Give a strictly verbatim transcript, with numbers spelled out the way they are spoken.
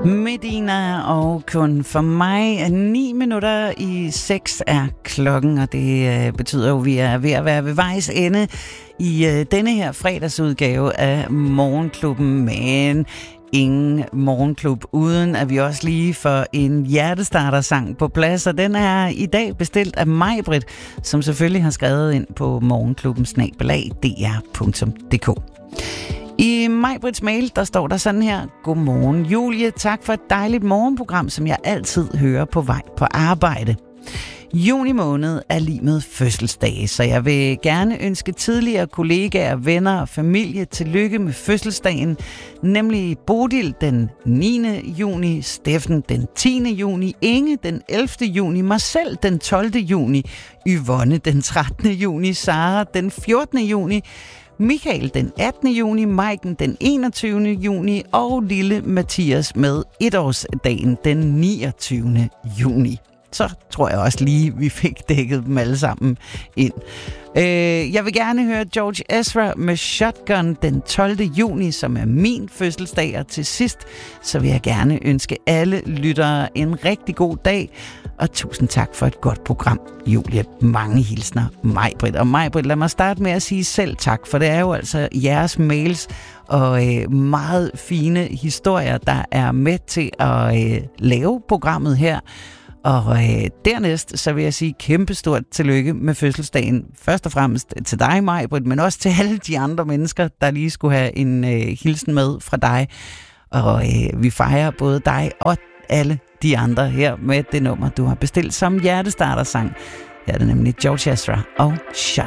Medina og kun for mig. Ni minutter i seks er klokken, og det betyder jo, at vi er ved at være ved vejs ende i denne her fredagsudgave af Morgenklubben. Men ingen morgenklub, uden at vi også lige får en hjertestartersang på plads. Og den er i dag bestilt af Majbrit, som selvfølgelig har skrevet ind på morgenklubben snabel-a d r punktum d k. I Majbrits mail, der står der sådan her: Godmorgen Julie, tak for et dejligt morgenprogram, som jeg altid hører på vej på arbejde. Juni måned er lige med fødselsdage, så jeg vil gerne ønske tidligere kollegaer, venner og familie tillykke med fødselsdagen, nemlig Bodil den niende juni, Steffen den tiende juni, Inge den ellevte juni, Marcel den tolvte juni, Yvonne den trettende juni, Sara den fjortende juni, Michael den attende juni, Maiken den enogtyvende juni og lille Mathias med etårsdagen den niogtyvende juni. Så tror jeg også lige, vi fik dækket dem alle sammen ind. Øh, jeg vil gerne høre George Ezra med Shotgun den tolvte juni, som er min fødselsdag. Og til sidst, så vil jeg gerne ønske alle lyttere en rigtig god dag. Og tusind tak for et godt program, Julie. Mange hilsner, Majbrit. Og Majbrit, lad mig starte med at sige selv tak, for det er jo altså jeres mails og øh, meget fine historier, der er med til at øh, lave programmet her. Og øh, dernæst, så vil jeg sige kæmpestort tillykke med fødselsdagen. Først og fremmest til dig, Majbrit, men også til alle de andre mennesker, der lige skulle have en øh, hilsen med fra dig. Og øh, vi fejrer både dig og alle de andre her med det nummer, du har bestilt som hjertestartersang. Her er det nemlig George Ezra og Shot.